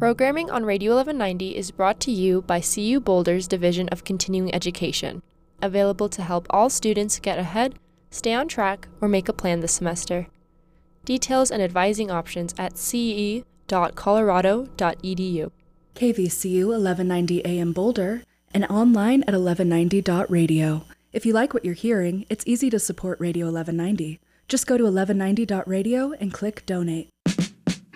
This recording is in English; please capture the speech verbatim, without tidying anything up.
Programming on Radio eleven ninety is brought to you by C U Boulder's Division of Continuing Education, available to help all students get ahead, stay on track, or make a plan this semester. Details and advising options at c e dot colorado dot e d u. K V C U eleven ninety A M Boulder and online at eleven ninety dot radio. If you like what you're hearing, it's easy to support Radio eleven ninety. Just go to eleven ninety dot radio and click Donate.